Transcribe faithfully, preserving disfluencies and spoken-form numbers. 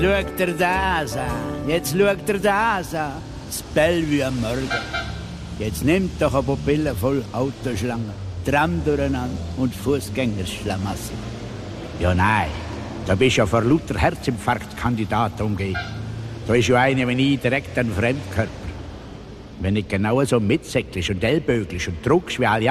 Schaut dir das an, jetzt schaut dir das an, das Bellevue am Morgen. Jetzt nimmt doch eine Pupille voll Autoschlangen, Tram durcheinander und Fußgängerschlamassel. Ja nein, da bist ja vor lauter Herzinfarktkandidat umgeben. Da ist ja eine wie ich direkt ein Fremdkörper. Wenn nicht genau so mitsäcklich und ellböglich und druckst wie alle